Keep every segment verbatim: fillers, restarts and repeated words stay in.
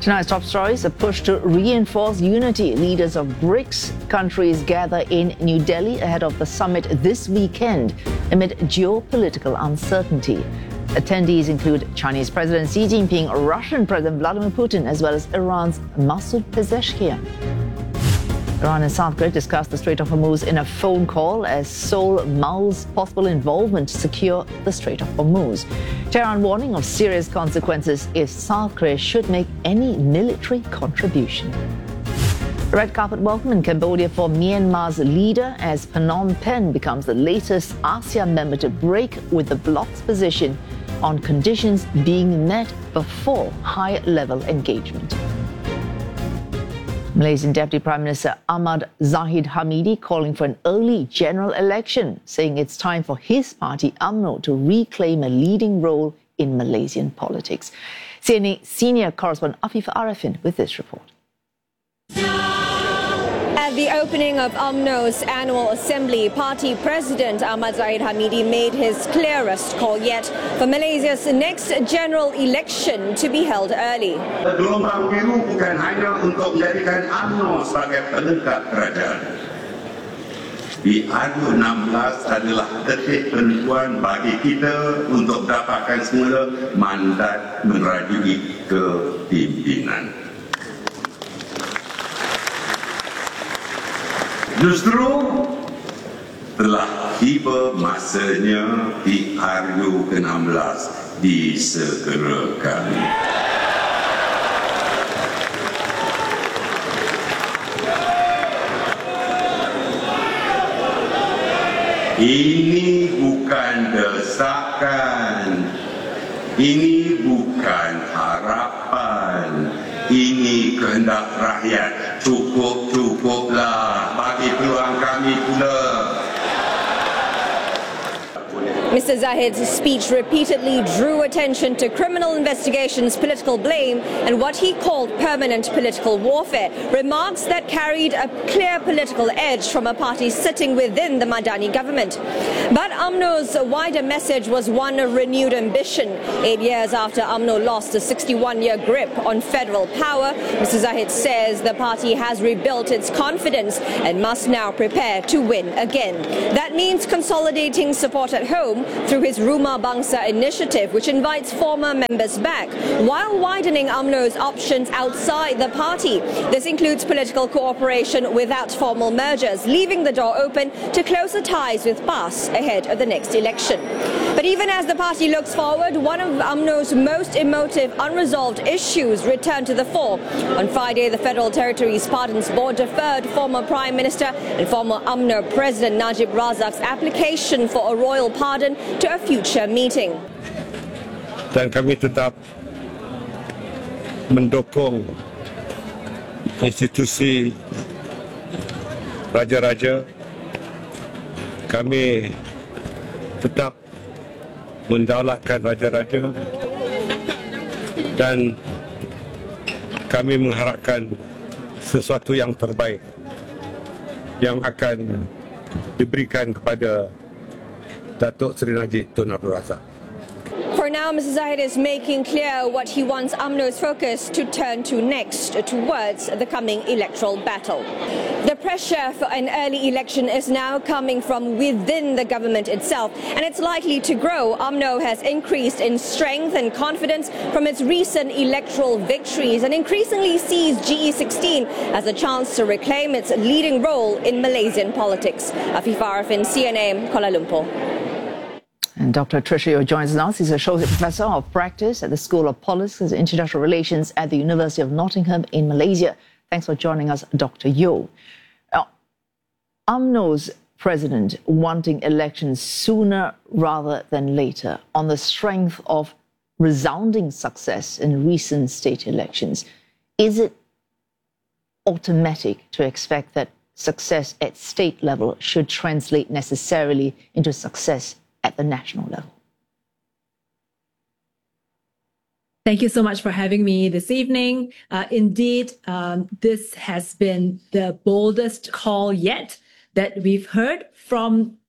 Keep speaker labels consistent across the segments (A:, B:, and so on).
A: Tonight's top stories: a push to reinforce unity. Leaders of BRICS countries gather in New Delhi ahead of the summit this weekend amid geopolitical uncertainty. Attendees include Chinese President Xi Jinping, Russian President Vladimir Putin, as well as Iran's Masoud Pezeshkian. Iran and South Korea discussed the Strait of Hormuz in a phone call as Seoul mulls possible involvement to secure the Strait of Hormuz. Tehran warning of serious consequences if South Korea should make any military contribution. Red carpet welcome in Cambodia for Myanmar's leader as Phnom Penh becomes the latest ASEAN member to break with the bloc's position on conditions being met before high-level engagement. Malaysian Deputy Prime Minister Ahmad Zahid Hamidi calling for an early general election, saying it's time for his party U M N O to reclaim a leading role in Malaysian politics. C N A senior correspondent Afif Arifin with this report.
B: At the opening of U M N O's annual assembly, party president Ahmad Zahid Hamidi made his clearest call yet for Malaysia's next general election to be held early.
C: Gelombang biru bukan hanya untuk menjadikan U M N O sebagai penegak kerajaan. Di R U enam belas adalah detik penentuan bagi kita untuk dapatkan semula mandat merajui kepimpinan. Justru telah tiba masanya di R U enam belas disegerakan. Ini bukan desakan, ini bukan harapan, ini kehendak rakyat. Cukup-cukuplah, bagi peluang kami pula.
B: Mister Zahid's speech repeatedly drew attention to criminal investigations, political blame, and what he called permanent political warfare, remarks that carried a clear political edge from a party sitting within the Madani government. But U M N O's wider message was one of renewed ambition. Eight years after U M N O lost a sixty-one-year grip on federal power, Mister Zahid says the party has rebuilt its confidence and must now prepare to win again. That means consolidating support at home through his Rumah Bangsa initiative, which invites former members back, while widening U M N O's options outside the party. This includes political cooperation without formal mergers, leaving the door open to closer ties with P A S ahead of the next election. But even as the party looks forward, one of U M N O's most emotive unresolved issues returned to the fore. On Friday, the Federal Territories Pardons Board deferred former Prime Minister and former U M N O President Najib Razak's application for a royal pardon to a future meeting.
D: Dan kami tetap mendukung institusi raja-raja. Kami tetap mendaulatkan raja-raja dan kami mengharapkan sesuatu yang terbaik yang akan diberikan kepada Datuk Seri Najib Tun Abdul Razak.
B: For now, Mister Zahid is making clear what he wants U M N O's focus to turn to next, towards the coming electoral battle. The pressure for an early election is now coming from within the government itself, and it's likely to grow. U M N O has increased in strength and confidence from its recent electoral victories and increasingly sees G E sixteen as a chance to reclaim its leading role in Malaysian politics. Afif Arifin, C N A, Kuala Lumpur.
A: And Doctor Tricia Yeo joins us now. She's Associate Professor of Practice at the School of Politics and International Relations at the University of Nottingham in Malaysia. Thanks for joining us, Doctor Yeo. Now, U M N O's president wanting elections sooner rather than later on the strength of resounding success in recent state elections. Is it automatic to expect that success at state level should translate necessarily into success at the national level?
E: Thank you so much for having me this evening. Uh, indeed, um, this has been the boldest call yet that we've heard from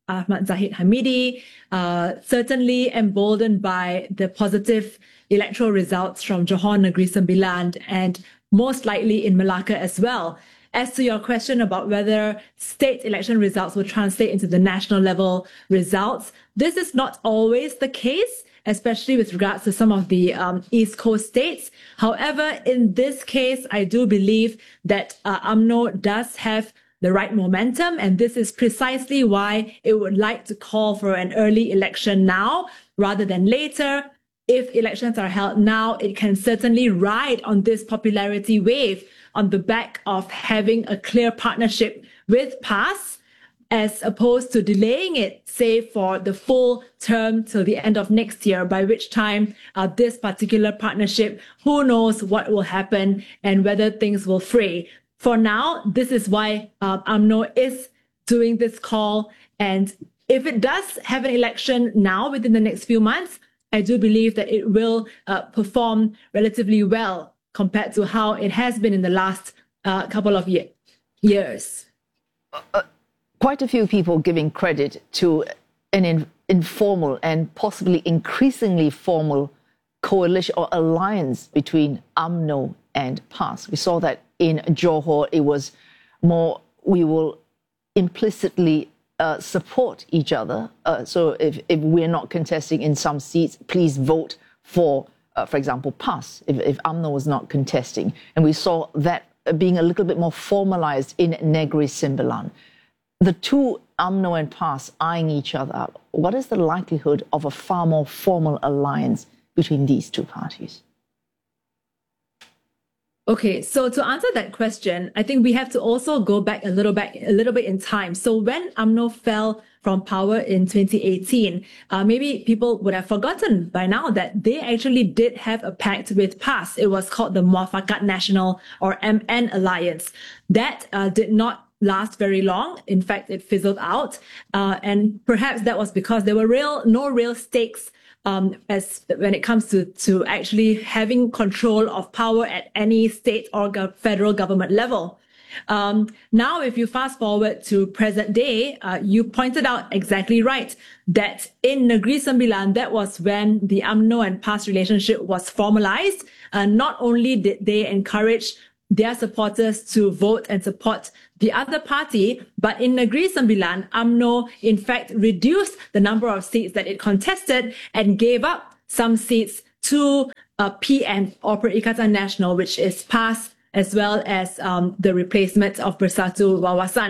E: Ahmad Zahid Hamidi, uh, certainly emboldened by the positive electoral results from Johor Negeri Sembilan and most likely in Malacca as well. As to your question about whether state election results will translate into the national level results, this is not always the case, especially with regards to some of the um, East Coast states. However, in this case, I do believe that uh, U M N O does have the right momentum, and this is precisely why it would like to call for an early election now rather than later. If elections are held now, it can certainly ride on this popularity wave on the back of having a clear partnership with P A S, as opposed to delaying it, say, for the full term till the end of next year, by which time uh, this particular partnership, who knows what will happen and whether things will fray. For now, this is why uh, U M N O is doing this call. And if it does have an election now within the next few months, I do believe that it will uh, perform relatively well compared to how it has been in the last uh, couple of year- years.
A: Uh, quite a few people giving credit to an in- informal and possibly increasingly formal coalition or alliance between U M N O and P A S. We saw that in Johor, it was more, we will implicitly uh, support each other. Uh, so if, if we're not contesting in some seats, please vote for, uh, for example, P A S, if, if U M N O was not contesting. And we saw that being a little bit more formalized in Negeri Sembilan. The two U M N O and P A S eyeing each other up, what is the likelihood of a far more formal alliance between these two parties?
E: Okay, so to answer that question, I think we have to also go back a little back a little bit in time. So when U M N O fell from power in twenty eighteen, uh, maybe people would have forgotten by now that they actually did have a pact with P A S. It was called the Muafakat Nasional, or M N Alliance. That uh, did not last very long. In fact, it fizzled out, uh, and perhaps that was because there were real no real stakes Um, as when it comes to, to actually having control of power at any state or go- federal government level. Um, now, if you fast forward to present day, uh, you pointed out exactly right that in Negeri Sembilan, that was when the U M N O and P A S relationship was formalized. Uh, not only did they encourage their supporters to vote and support the other party, but in Negeri Sembilan, U M N O, in fact, reduced the number of seats that it contested and gave up some seats to uh, P N, or Perikatan Nasional, which is P A S, as well as um, the replacement of Bersatu Wawasan.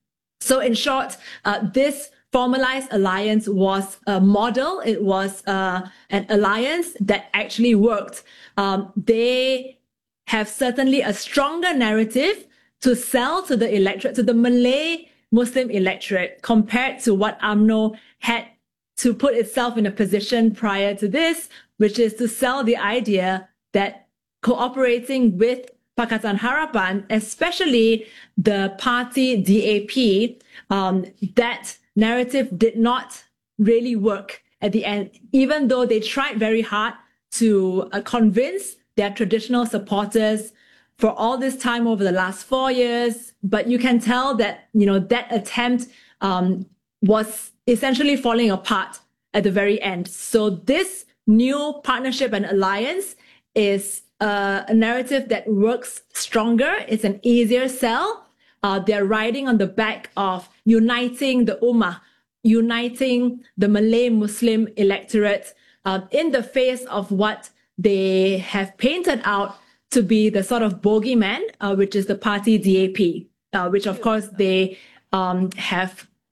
E: So in short, uh, this formalized alliance was a model. It was uh, an alliance that actually worked. Um, they have certainly a stronger narrative to sell to the electorate, to the Malay Muslim electorate, compared to what U M N O had to put itself in a position prior to this, which is to sell the idea that cooperating with Pakatan Harapan, especially the party D A P, um, that narrative did not really work at the end, even though they tried very hard to uh, convince their traditional supporters for all this time over the last four years. But you can tell that, you know, that attempt um, was essentially falling apart at the very end. So this new partnership and alliance is uh, a narrative that works stronger. It's an easier sell. Uh, they're riding on the back of uniting the Ummah, uniting the Malay Muslim electorate uh, in the face of what they have painted out to be the sort of bogeyman, uh, which is the party D A P, uh, which of course they um, have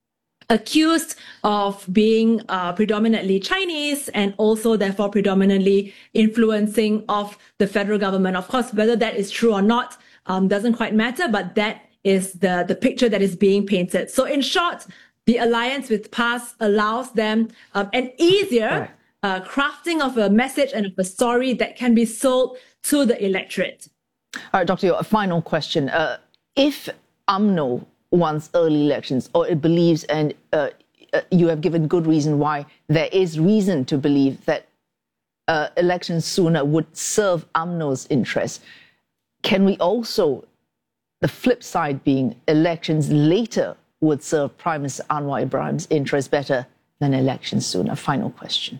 E: accused of being uh, predominantly Chinese and also therefore predominantly influencing of the federal government. Of course, whether that is true or not um, doesn't quite matter, but that is the, the picture that is being painted. So in short, the alliance with P A S allows them um, an easier Uh, crafting of a message and of a story that can be sold to the electorate.
A: All right, Doctor Yeo, a final question. Uh, if U M N O wants early elections, or it believes, and uh, uh, you have given good reason why there is reason to believe that uh, elections sooner would serve U M N O's interests, can we also, the flip side being elections later would serve Prime Minister Anwar Ibrahim's interests better than elections soon? A final question.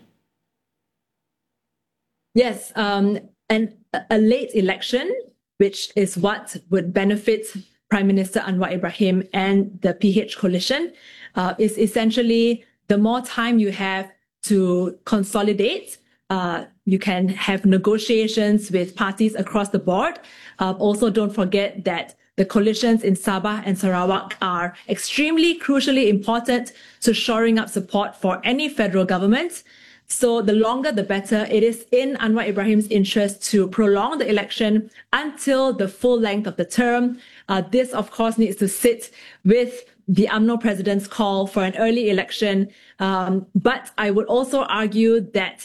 E: Yes, um, and a late election, which is what would benefit Prime Minister Anwar Ibrahim and the P H coalition, uh, is essentially the more time you have to consolidate, uh, you can have negotiations with parties across the board. Uh, also, don't forget that the coalitions in Sabah and Sarawak are extremely crucially important to shoring up support for any federal government. So the longer, the better. It is in Anwar Ibrahim's interest to prolong the election until the full length of the term. Uh, this, of course, needs to sit with the U M N O president's call for an early election. Um, but I would also argue that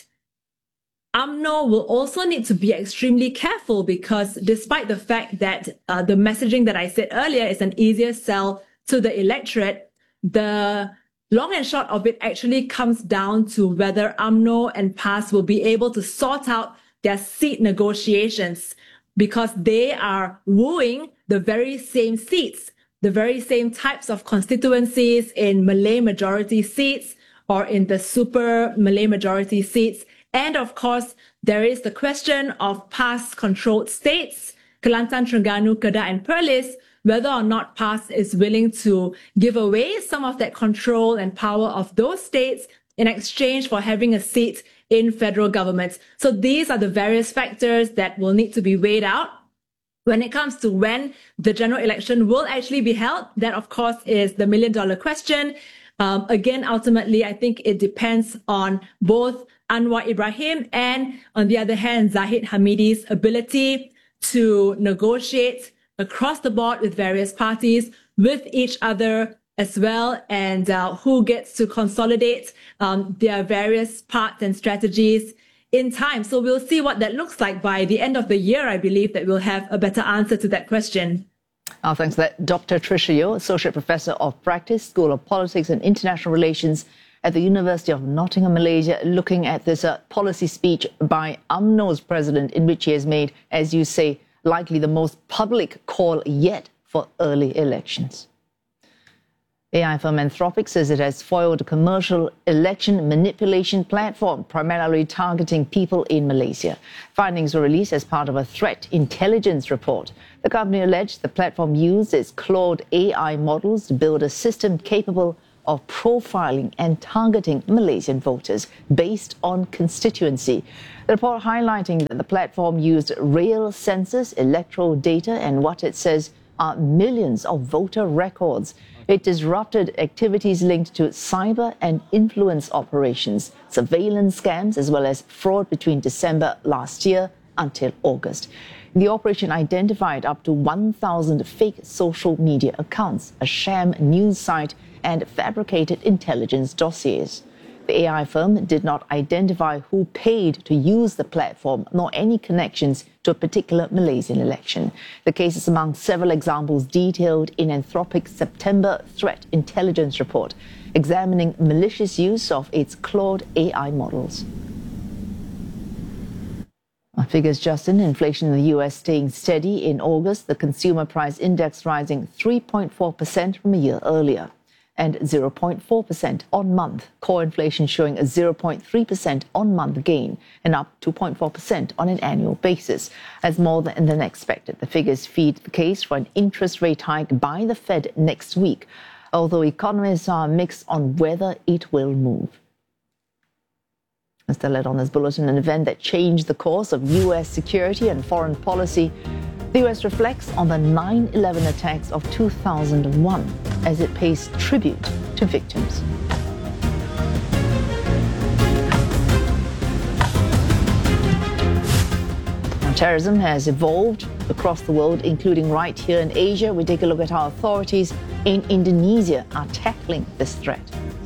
E: U M N O will also need to be extremely careful, because despite the fact that uh, the messaging that I said earlier is an easier sell to the electorate, the long and short of it actually comes down to whether U M N O and P A S will be able to sort out their seat negotiations, because they are wooing the very same seats, the very same types of constituencies in Malay majority seats or in the super Malay majority seats. And of course, there is the question of P A S-controlled states, Kelantan, Terengganu, Kedah, and Perlis, whether or not P A S is willing to give away some of that control and power of those states in exchange for having a seat in federal government. So these are the various factors that will need to be weighed out. When it comes to when the general election will actually be held, that of course is the million dollar question. Um, again, ultimately, I think it depends on both Anwar Ibrahim and, on the other hand, Zahid Hamidi's ability to negotiate across the board with various parties, with each other as well, and uh, who gets to consolidate um, their various parts and strategies in time. So we'll see what that looks like by the end of the year. I believe that we'll have a better answer to that question.
A: Oh, thanks for that. Doctor Tricia Yeo, Associate Professor of Practice, School of Politics and International Relations at the University of Nottingham, Malaysia, looking at this uh, policy speech by U M N O's president, in which he has made, as you say, likely the most public call yet for early elections. A I firm Anthropic says it has foiled a commercial election manipulation platform primarily targeting people in Malaysia. Findings were released as part of a threat intelligence report. The company alleged the platform used its Claude A I models to build a system capable of profiling and targeting Malaysian voters based on constituency. The report highlighting that the platform used real census, electoral data, and what it says are millions of voter records. It disrupted activities linked to cyber and influence operations, surveillance scams, as well as fraud between December last year until August. The operation identified up to one thousand fake social media accounts, a sham news site, and fabricated intelligence dossiers. The A I firm did not identify who paid to use the platform, nor any connections to a particular Malaysian election. The case is among several examples detailed in Anthropic's September Threat Intelligence Report, examining malicious use of its Claude A I models. Figures, Justin. Inflation in the U S staying steady in August, the consumer price index rising three point four percent from a year earlier, and zero point four percent on month. Core inflation showing a zero point three percent on month gain and up two point four percent on an annual basis, as more than expected. The figures feed the case for an interest rate hike by the Fed next week, although economists are mixed on whether it will move. Mister led on this bulletin, an event that changed the course of U S security and foreign policy. The U S reflects on the nine eleven attacks of two thousand one as it pays tribute to victims. Now, terrorism has evolved across the world, including right here in Asia. We take a look at how authorities in Indonesia are tackling this threat.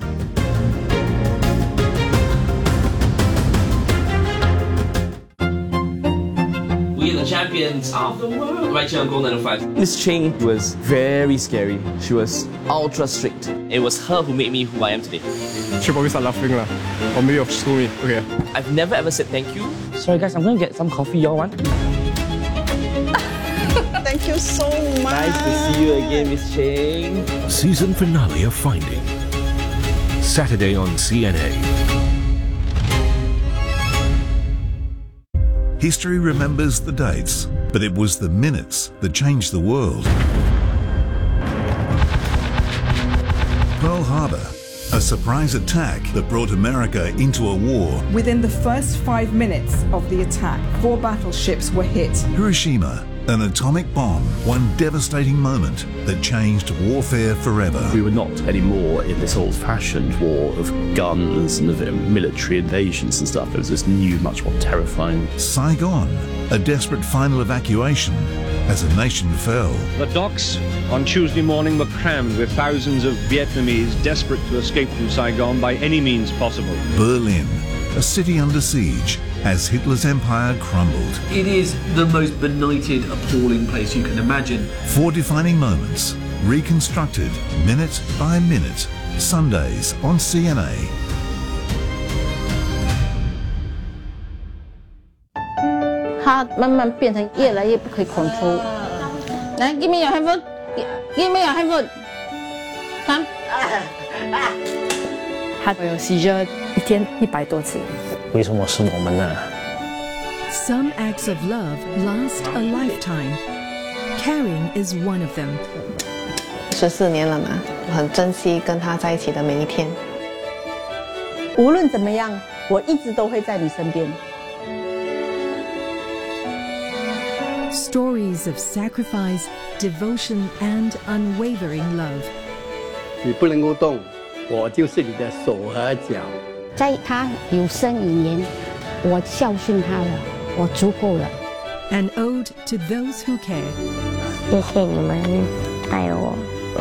F: We are the champions of right here on Golden Five.
G: Miss Ching was very scary. She was ultra strict.
F: It was her who made me who I am today.
H: She'll probably start laughing lah. Or maybe she'll scold me. Okay.
F: I've never ever said thank you.
G: Sorry guys, I'm going to get some coffee. Y'all want?
I: Thank Thank you so much.
G: Nice to see you again, Miss Cheng.
J: Season finale of Finding. Saturday on C N A.
K: History remembers the dates, but it was the minutes that changed the world. Pearl Harbor, a surprise attack that brought America into a war.
I: Within the first five minutes of the attack, four battleships were hit.
K: Hiroshima, an atomic bomb, one devastating moment that changed warfare forever.
L: We were not anymore in this old-fashioned war of guns and of military invasions and stuff. It was this new, much more terrifying.
K: Saigon, a desperate final evacuation as a nation fell.
M: The docks on Tuesday morning were crammed with thousands of Vietnamese desperate to escape from Saigon by any means possible.
K: Berlin, a city under siege as Hitler's empire crumbled.
N: It is the most benighted, appalling place you can imagine.
K: Four defining moments, reconstructed minute by minute. Sundays on C N A.
O: 它慢慢变成越来越不可以 control。来 ，give me your handphone， give me your handphone。看。
P: 他有 seizure 一天一百多次。
Q: 为什么是我们呢？
R: Some acts of love last a lifetime. Caring is one of them.
S: 十四年了嘛，我很珍惜跟他在一起的每一天。
O: 无论怎么样，我一直都会在你身边。
R: Stories of sacrifice, devotion, and unwavering love.
T: 你不能够动，我就是你的手和脚。
O: 在他有生以年，我孝顺他了，我足够了。
R: An ode to those who care.
O: 谢谢你们爱我。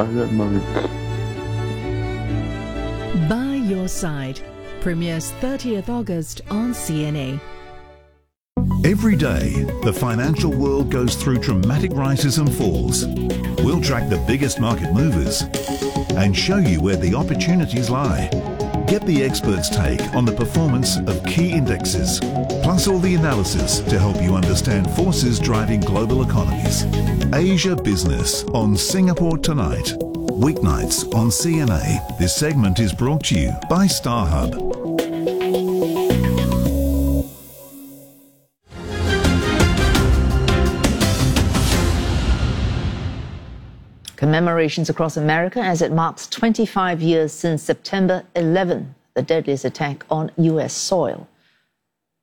R: By Your Side premieres thirtieth August on C N A.
K: Every day, the financial world goes through dramatic rises and falls. We'll track the biggest market movers and show you where the opportunities lie. Get the experts' take on the performance of key indexes, plus all the analysis to help you understand forces driving global economies. Asia Business on Singapore Tonight. Weeknights on C N A. This segment is brought to you by StarHub.
A: Commemorations across America as it marks twenty-five years since September eleventh, the deadliest attack on U S soil.